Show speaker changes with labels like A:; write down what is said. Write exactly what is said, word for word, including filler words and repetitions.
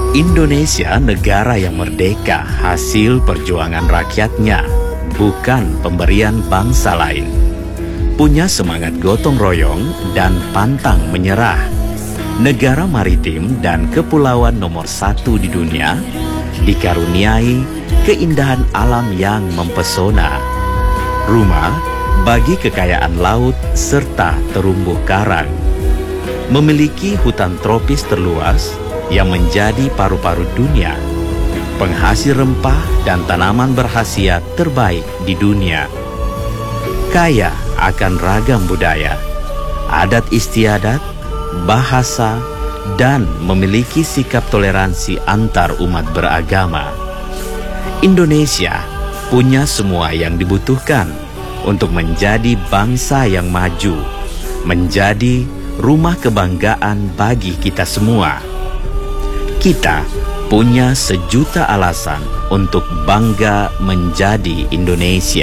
A: Indonesia negara yang merdeka hasil perjuangan rakyatnya, bukan pemberian bangsa lain. Punya semangat gotong royong dan pantang menyerah. Negara maritim dan kepulauan nomor satu di dunia, dikaruniai keindahan alam yang mempesona. Rumah bagi kekayaan laut serta terumbu karang. Memiliki hutan tropis terluas yang menjadi paru-paru dunia, penghasil rempah dan tanaman berkhasiat terbaik di dunia. Kaya akan ragam budaya, adat istiadat, bahasa, dan memiliki sikap toleransi antar umat beragama. Indonesia punya semua yang dibutuhkan untuk menjadi bangsa yang maju, menjadi rumah kebanggaan bagi kita semua. Kita punya sejuta alasan untuk bangga menjadi Indonesia.